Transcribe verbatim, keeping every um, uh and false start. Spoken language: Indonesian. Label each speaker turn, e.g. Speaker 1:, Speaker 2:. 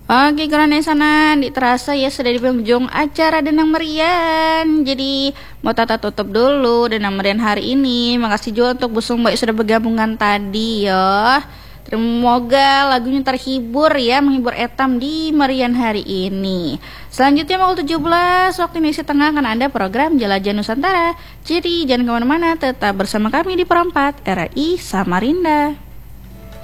Speaker 1: Oke, sana di terasa ya sudah di penghujung acara Denang Merian. Jadi mau tata tutup dulu Denang Merian hari ini. Makasih juga untuk Busung Mbak sudah bergabungan tadi ya. Semoga lagunya terhibur ya, menghibur Etam di Merian hari ini. Selanjutnya pukul tujuh belas waktu Indonesia Tengah akan ada program Jelajah Nusantara. Jadi jangan kemana-mana, tetap bersama kami di Perempat R R I Samarinda.